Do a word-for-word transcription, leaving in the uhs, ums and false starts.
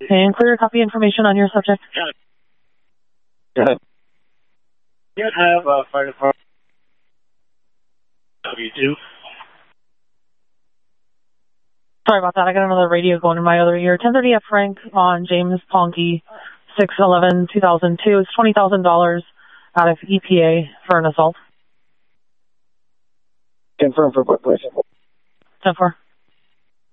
And clear copy information on your subject. Go ahead. You have a fire department W two. Sorry about that. I got another radio going in my other ear. ten thirty F Frank on James Ponke, six eleven two thousand two. It's twenty thousand dollars out of E P A for an assault. Confirm for what, please? ten four.